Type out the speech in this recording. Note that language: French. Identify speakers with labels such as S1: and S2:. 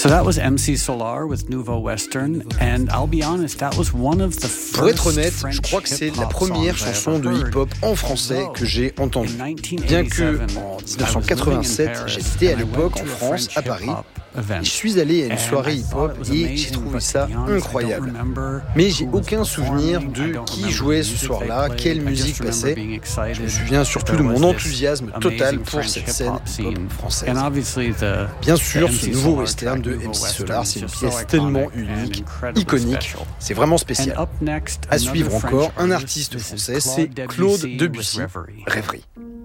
S1: So that was MC Solar with Nouveau Western, and I'll be honest, that was one of the first.
S2: Pour être honnête, je crois que c'est la première chanson de hip-hop en français que j'ai entendue. Bien que en 1987, j'étais à l'époque en France, à Paris, et je suis allé à une soirée hip-hop et j'ai trouvé ça incroyable. Mais j'ai aucun souvenir de qui jouait ce soir-là, quelle musique passait. Je me souviens surtout de mon enthousiasme total pour cette scène hip-hop française. Bien sûr, ce nouveau western de MC Solar, c'est une pièce tellement unique, iconique, c'est vraiment spécial. À suivre encore, un artiste français, c'est Claude Debussy, Rêverie.